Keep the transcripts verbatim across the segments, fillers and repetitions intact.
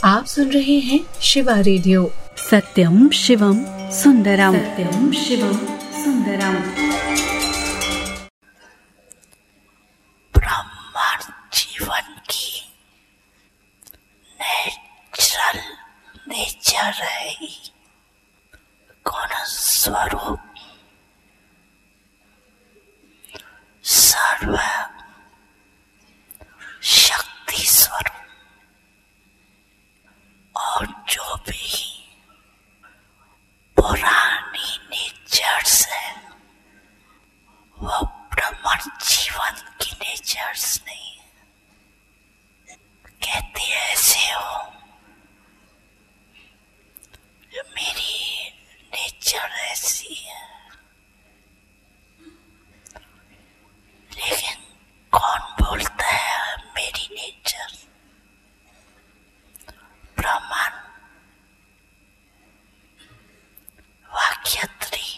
आप सुन रहे हैं शिवा रेडियो। सत्यम शिवम सुंदरम, सत्यम शिवम सुंदरम। ब्रह्मांड जीवन की नेचुरल नेचर है, गुण स्वरूप, सर्व शक्ति स्वरूप, और जो भी पुरानी नेचर्स है वो ब्रह्मांड जीवन की नेचर्स नहीं है। कहते ऐसे हो, मेरी नेचर ऐसी है, लेकिन कौन बोलता है मेरी नेचर? ब्रह्मांड वाक्यत्री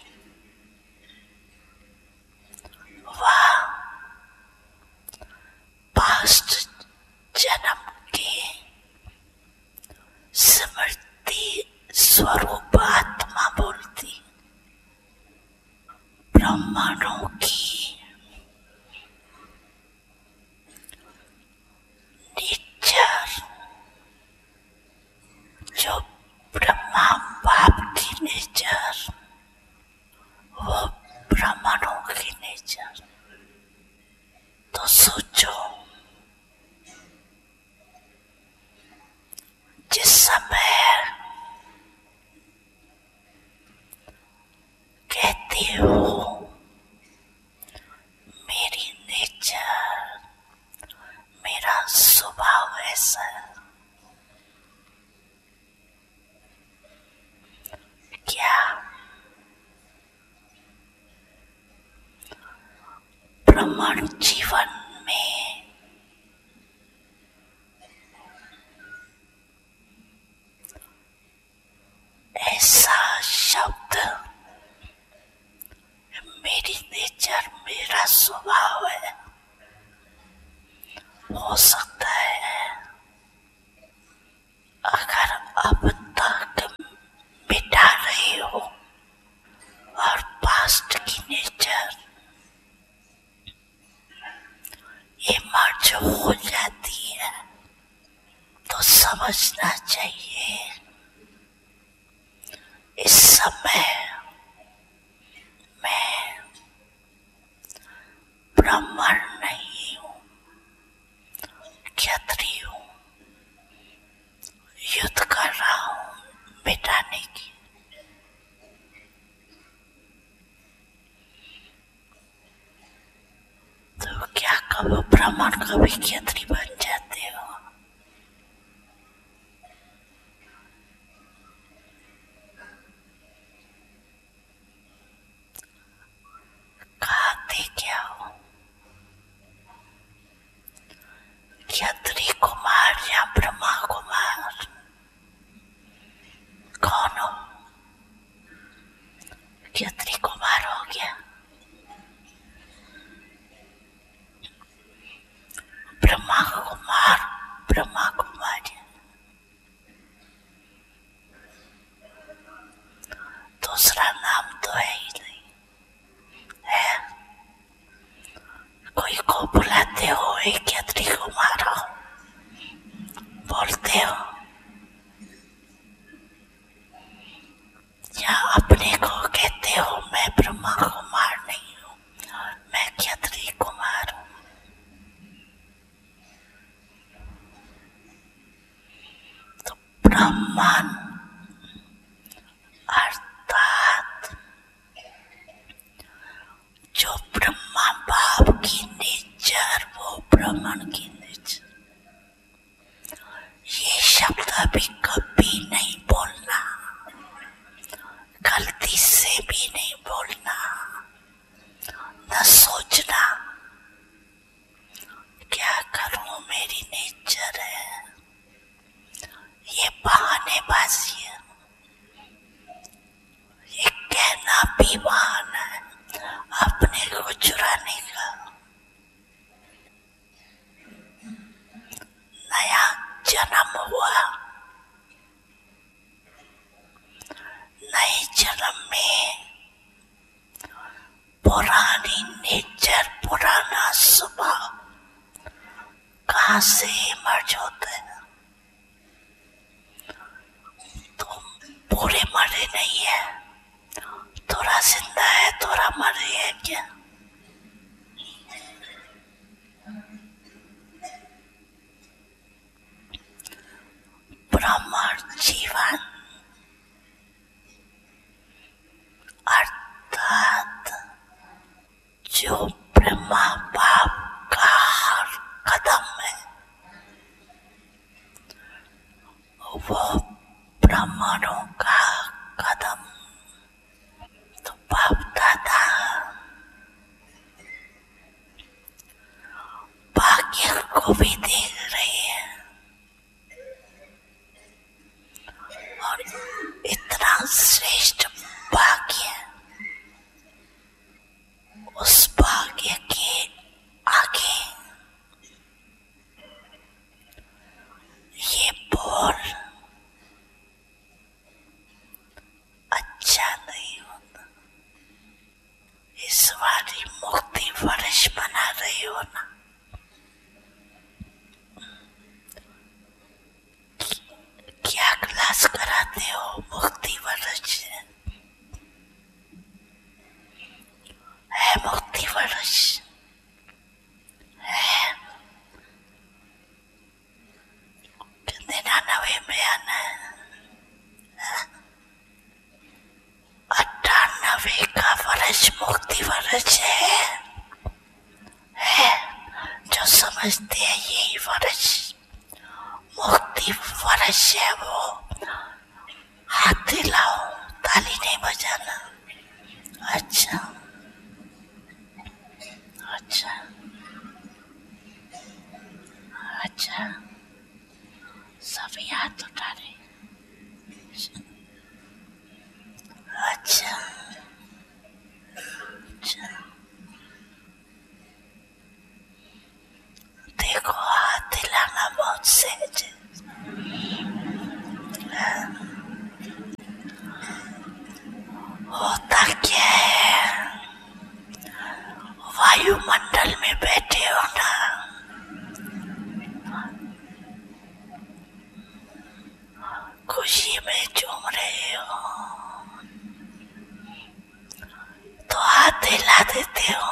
वह पास्ट जन्म के स्मृति स्वरूप आत्मा बोलती। ब्रह्मांडों की नेचर, जो ब्रह्मा बाप की नेचर, वो ब्रह्मांडों की नेचर। तो सोचो, जिस समय कहते हो मेरी नेचर, मेरा स्वभाव ऐसा है, क्या ब्रह्मांड जीवन में ऐसा शब्द मेरी नेचर, मेरा स्वभाव है हो सकता है? अगर अब तक मिटा रहे हो और पास्ट की नेचर ये मर्ज हो जाती है, तो समझना चाहिए इस समय मैं ब्राह्मण नहीं हूँ, क्षत्रिय हूँ, युद्ध कर रहा हूँ मिटाने की। तो क्या कब ब्राह्मण कभी क्षत्रिय बन जाते हो? कहते क्या हो? क्षत्रिय कुमार या ब्रह्मा कुमार कौन हो? क्षत्रिय कुमार हो गया, ब्रह्मा कुमार, ब्रह्मा कुमार, दूसरा नाम तो है ही नहीं है। कोई को बुलाते हो एक क्षत्रिय कुमार हो, बोलते हो, या अपने को कहते हो मैं ब्रह्मा कुमार नहीं हूँ, मैं क्षत्रिय कुमार हूँ। तो ब्राह्मण अर्थात जो ब्रह्मा बाप की नेचर, वो ब्राह्मण की नेचर। ये शब्द अभी कभी नहीं बोलना, गलती से भी नहीं बोलना, न सोचना क्या करूं मेरी नेचर है। ये बहानेबाजी है, ये कहना भी बहाना है अपने को चुराने का। नया जन्म हुआ नए जन्म में पुरानी नेचर, पुराना स्वभाव कहाँ से मर्ज होता है? तुम पूरे मरे नहीं है, थोड़ा जिंदा है, थोड़ा मरे है क्या? ब्रह्मांड जीवन अर्थात जो ब्रह्मा बाप का हर कदम है वो ब्राह्मणों का कदम। तो बाप दादा भाग्य को भी देख रहे हैं और इतना श्रेष्ठ भाग्य, उस भाग्य के आगे ये बोल अच्छा नहीं होता। इस बारी मुक्ति वर्ष बना रहे हो ना, क्या क्लास कराते हो? मुक्ति वर्ष है, मुक्ति वर्ष है। निन्यानवे में आना है, अट्ठानवे का वर्ष मुक्ति वर्ष है, है। जो समझते हैं यही वर्ष मुक्ति वर्ष है वो हाथ हिलाओ, ताली नहीं बजाना। अच्छा अच्छा अच्छा, सभी हाथ उठा रहे। अच्छा अच्छा, देखो हाथ हिलाना बहुत सहज है। होता क्या है, वायुमंडल में बैठे हो ना, खुशी में झूम रहे हो तो हाथ हिला देते हो।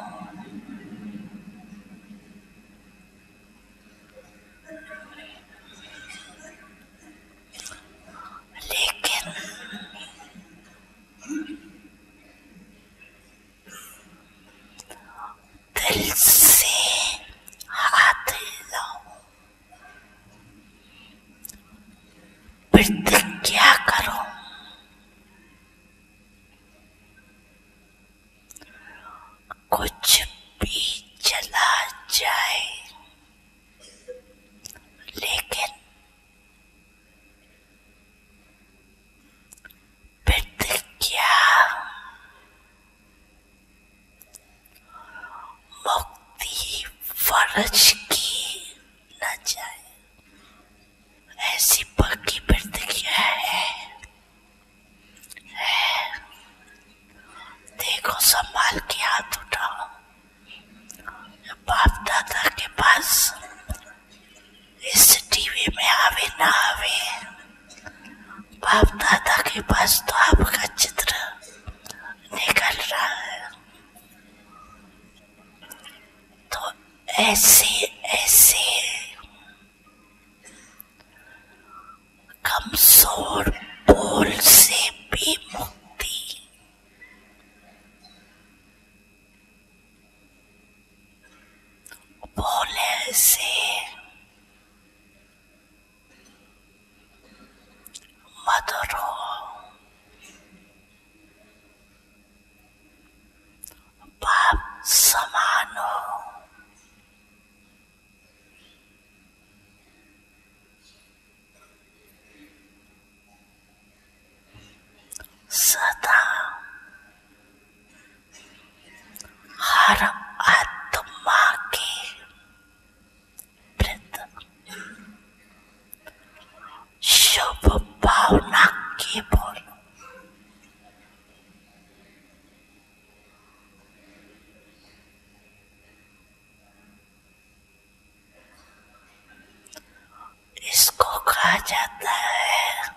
लेकिन दिल से हाथ हिलाओ, प्रतिज्ञा करो, कुछ भी चला जाए लेकिन प्रतिज्ञा मुक्ति वर्ष की न जाए, ऐसी पक्की प्रतिज्ञा है, है। देखो संभाल के हाथ उठाओ। बाप दादा के पास इस टीवी में आवे ना आवे, बाप दादा के पास तो आपका चित्र निकल रहा है। तो ऐसे ऐसे कमजोर बोल से भी मुक्ति, बोले से मधुर हो, बाप समान हो। जाता है।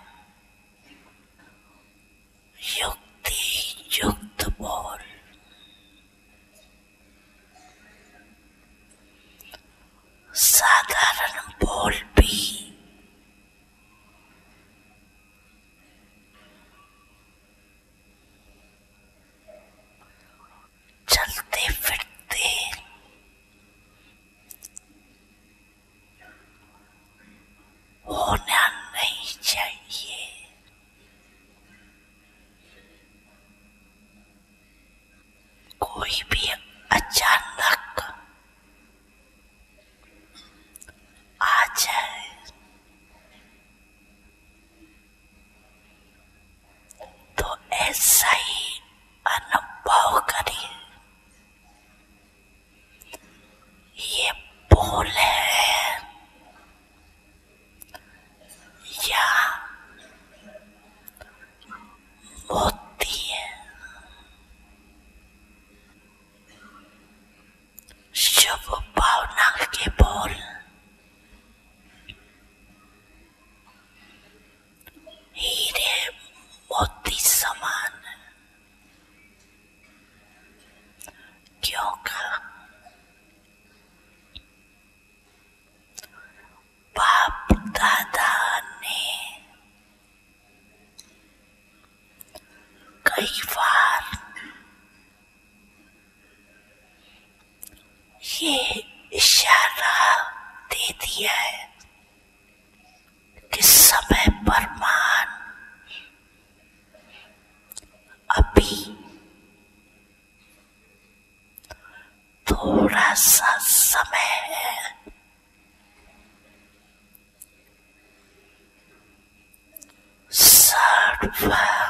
युक्ति युक्त बोल, साधारण बोल भी चलते फिरते होना नहीं चाहिए। कोई भी अचानक आ जाए तो ऐसा ही अनुभव करिए, ये बोल है या मोती है। शुभ भावना के बोल हीरे मोती समान, क्योंकि बाप दादा ने कई बार ये इशारा दे दिया है कि समय पर मान अभी थोड़ा सा समय है। सर्व